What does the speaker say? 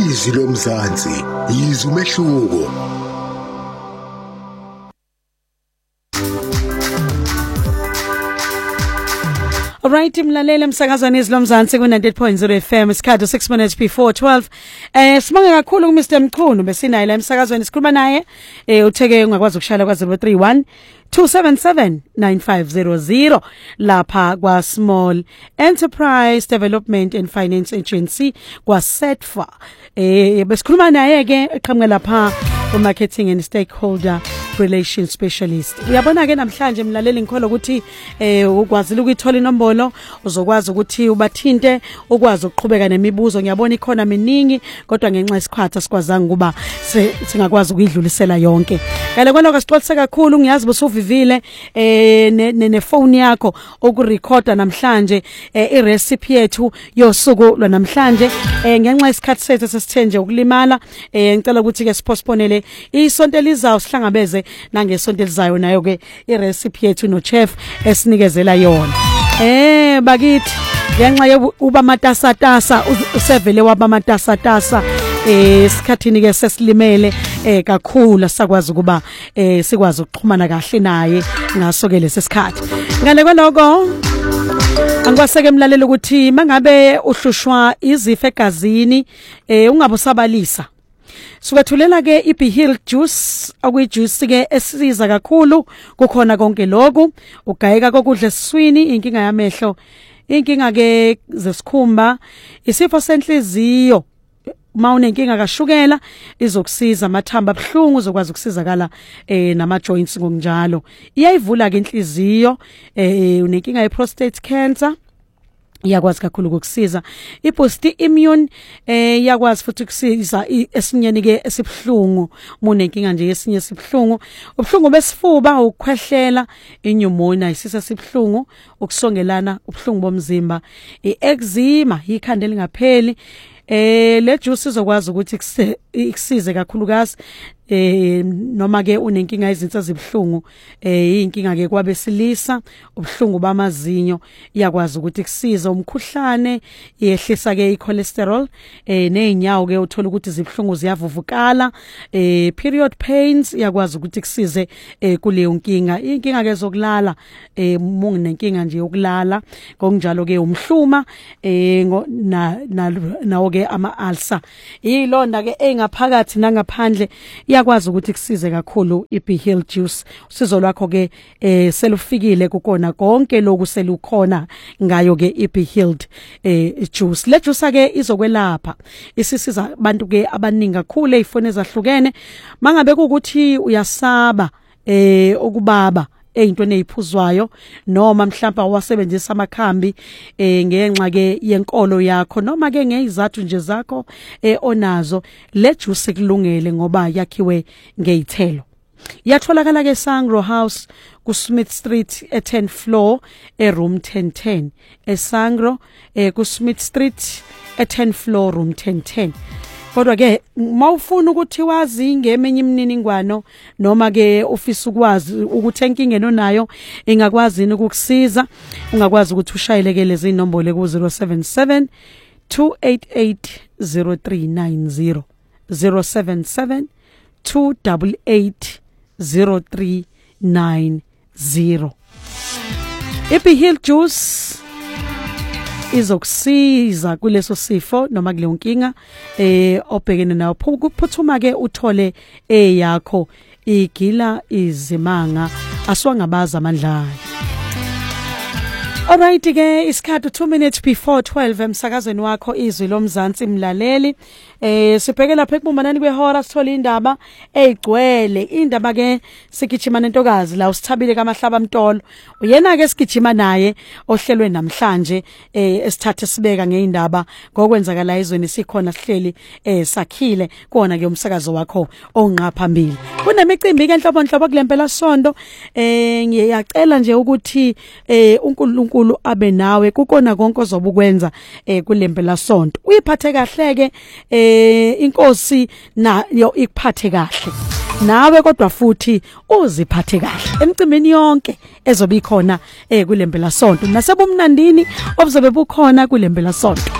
Izwi lomzansi, izwi umehluko. Alright, mlaleli emsakazweni Izwi lomzansi ku 98.0 FM isikhathi 6 minutes before 12. Sibonge kakhulu ku Mr Mchunu besinaye la emsakazweni sikhuluma naye utheke ungakwazi ukushayela kwa 031 277 9500 lapha kwa Small Enterprise Development and Finance Agency kwa SETFA. Besikhuluma naye ke eqhamuka lapha ku Marketing and Stakeholder Relations Specialist. Uyabona ke namhlanje mlaleli ngikholwa ukuthi ukwazile ukuyithola inombolo uzokwazi ukuthi ubathinte ukwazi ukuqhubeka nemibuzo. Ngiyabona ikhona miningi kodwa ngenxa yesikhathi asikwazanga ukuba singakwazi ukuyidlulisela yonke. Ngale kwaloko sixolise kakhulu ngiyazi busuvivile ne phone yakho ukurecorda namhlanje irecipe yethu yosuku lwanamhlanje ngenxa yesikhathi sethu sesithenje ukulimala ngicela ukuthi ke sipostponele isonto elizayo sihlangabeze nangesonto elizayo nayo ke irecipe yethu no chef esinikezela yona. Bakithi ngenxa uba matasatasa usevele waba matasatasa isikhathini ke sesilimele kakhulu sakwazi ukuba sikwazi ukuxhumana kahle naye ngaso ke lesikhathi. Ngale kwaloko angikwaseke emlaleli ukuthi mangabe uhlushwa izifo egazini ungabusabalisa sukwethulela ke iBeheal juice okuyijuice ke esiza kakhulu kukhona konke lokhu ugayeka kokudla esiswini inkinga yamehlo inkinga ke zesikhumba isifo senhliziyo mawunenkinga kashukela izokusiza amathamba abhlungu uzokwazi ukusizakala nama joints ngokunjalo iyayivula ke inhliziyo unenkinga ye prostate cancer iyakwazi kakhulu ukukusiza iboost immune iyakwazi futhi ukusiza esinyeni ke esibhlungu munenkinga nje yesinye sibhlungu ubhlungu besifuba ukukhwehlela inyumona isisa sibhlungu ukusongelana ubhlungu bomzimba ieczema ikhanda elingapheli le juice izokwazi ukuthi ikusize kakhulukazi noma ke unenkinga izinto ezibhlungu inkinga ke kwabesilisa ubhlungu bamazinyo iyakwazi ukuthi kusiza umkhuhlane iyehlisa ke icholesterol nezinyawo ke uthola ukuthi zibhlungu ziyavuvukala period pains iyakwazi ukuthi kusize kuleyo nkinga inkinga ke zokulala munginenkinga nje yokulala ngokunjalo ke umhluma nawo ke ama ulcer ilonda ke engaphakathi nangaphandle iyakwazi ukuthi kusize kakhulu iBeheal juice usizo lwakho ke selufikile kukona konke lokhu selukhona ngayo ke iBeheal juice le juice ke izokwelapha isisiza abantu ke abaningi kakhulu ezifone ezahlukene mangabe ukuthi uyasaba ukubaba into neyiphuzwayo noma mhlawumbe wasebenzisa amakhambi ngenxa ke yenkolo yakho noma ke ngezizathu nje zakho onazo le juice kulungele ngoba yakhiwe ngezithelo yatholakala ke Sangro House ku Smith Street 10th floor room 1010 Sangro ku Smith Street 10th floor room 1010 kodwa ke mawufuna ukuthi wazi ngemenye imininingwano noma ke office ukwazi ukuthi enkingeno nayo ingakwazi ukukusiza ungakwazi ukuthi ushayeleke lezi inombolo ku 077 288 0390 077 288 0390 iBeheal juice izokusiza kuleso sifo noma kule nkinga obhekene nayo kuphuthuma ke uthole yakho igila izimanga aswangabaza amandla. Alright ke isikhathi 2 minutes before 12 emsakazweni wakho Izwi lomzansi mlaleli sibheke lapha ekubumbanani kwehora sithola indaba egcwele indaba ke sigijima nentokazi la usithabile kaMahlaba Mtolo uyena ke sigijima naye ohlelwe namhlanje esithathe sibeka ngeindaba ngokwenzakala izweni sikhona sihleli sakhile kuona ke umsakazo wakho onqa phambili kunemicimbi ke enhlobonhlobo kulempela sonto ngiyacela nje ukuthi uNkulunkulu abe nawe kukona konke ozobukwenza kulempela sonto uyiphathe kahle ke inkosi nayo ikuphathe kahle nawe kodwa futhi uziphathe kahle emcimbini yonke ezobe ikhona kulempela sonto nasebumnandini obuzobe bukhona kulempela sonto